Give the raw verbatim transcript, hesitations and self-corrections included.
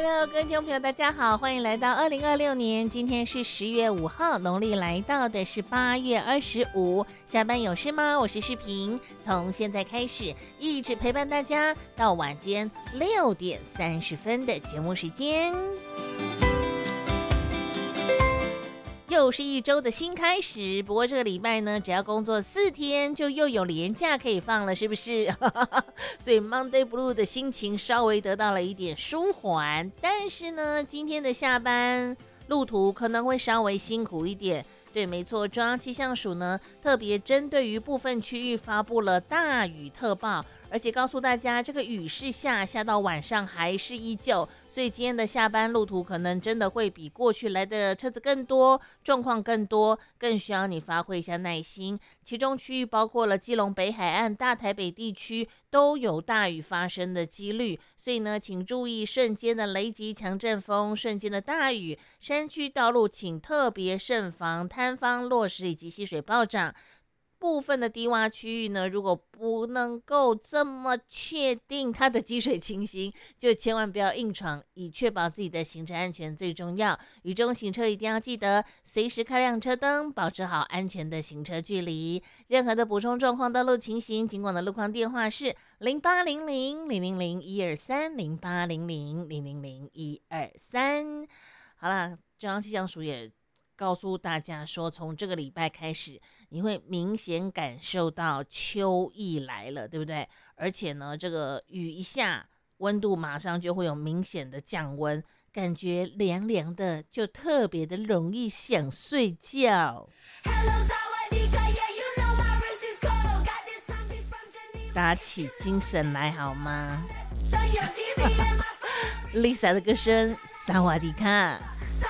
Hello， 各位听众朋友，大家好，欢迎来到二零二六年，今天是十月五号，农历来到的是八月二十五。下班有事吗？我是世平，从现在开始一直陪伴大家到晚间六点三十分的节目时间。又是一周的新开始，不过这个礼拜呢，只要工作四天，就又有连假可以放了，是不是？所以 Monday Blue 的心情稍微得到了一点舒缓，但是呢，今天的下班路途可能会稍微辛苦一点。对，没错，中央气象署呢特别针对于部分区域发布了大雨特报，而且告诉大家这个雨是下下到晚上还是依旧，所以今天的下班路途可能真的会比过去来的车子更多，状况更多，更需要你发挥一下耐心。其中区域包括了基隆北海岸、大台北地区都有大雨发生的几率，所以呢，请注意瞬间的雷击、强阵风、瞬间的大雨，山区道路请特别慎防塌方、落石以及溪水暴涨。部分的低洼区域呢，如果不能够这么确定它的积水情形，就千万不要硬闯，以确保自己的行车安全最重要。雨中行车一定要记得随时开亮车灯，保持好安全的行车距离。任何的补充状况、道路情形，尽管的路况电话是零八零零零零零一二三零八零零零零零一二三。好了，中央气象署也告诉大家说，从这个礼拜开始，你会明显感受到秋意来了，对不对？而且呢，这个雨一下，温度马上就会有明显的降温，感觉凉凉的，就特别的容易想睡觉。打起精神来好吗？Lisa 的歌声，萨瓦迪卡。